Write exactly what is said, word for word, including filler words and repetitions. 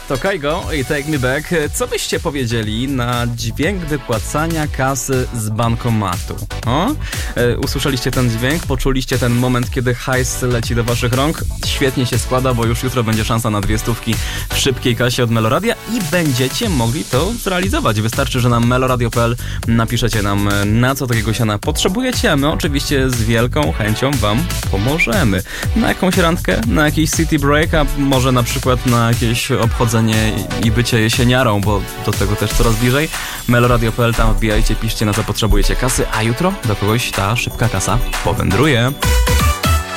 To Kaigo i Take Me Back. Co byście powiedzieli na dźwięk wypłacania kasy z bankomatu? O? E, usłyszeliście ten dźwięk? Poczuliście ten moment, kiedy hajs leci do waszych rąk? Świetnie się składa, bo już jutro będzie szansa na dwie stówki w szybkiej kasie od Meloradia i będziecie mogli to zrealizować. Wystarczy, że na meloradio kropka p l napiszecie nam, na co takiego siana potrzebujecie, a my oczywiście z wielką chęcią wam pomożemy. Na jakąś randkę? Na jakiś city break? A może na przykład na jakieś obchodzenie i bycie jesieniarą, bo do tego też coraz bliżej. meloradio kropka p l, tam wbijajcie, piszcie, na co potrzebujecie kasy, a jutro do kogoś ta szybka kasa powędruje.